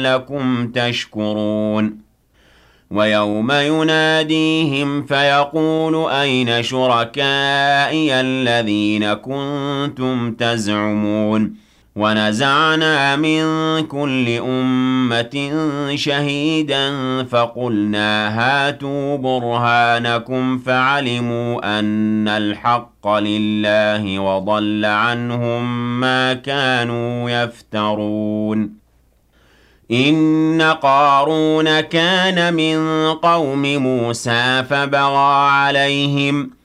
لَعَلَّكُمْ تَشْكُرُونَ وَيَوْمَ يُنَادِيهِمْ فَيَقُولُ أَيْنَ شُرَكَائِيَ الَّذِينَ كُنتُمْ تَزْعُمُونَ وَنَزَعْنَا مِن كُلِّ أُمَّةٍ شَهِيدًا فَقُلْنَا هَاتُوا بُرْهَانَكُمْ فَعَلِمُوا أَنَّ الْحَقَّ لِلَّهِ وَضَلَّ عَنْهُم مَّا كَانُوا يَفْتَرُونَ إِنَّ قَارُونَ كَانَ مِن قَوْمِ مُوسَىٰ فَبَغَىٰ عَلَيْهِمْ